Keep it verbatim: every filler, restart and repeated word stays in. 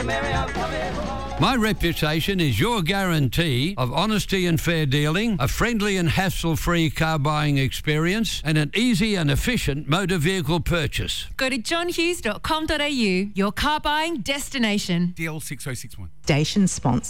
My reputation is your guarantee of honesty and fair dealing, a friendly and hassle-free car buying experience, and an easy and efficient motor vehicle purchase. Go to john hughes dot com dot a u, your car buying destination. D L six oh six one. Station sponsor.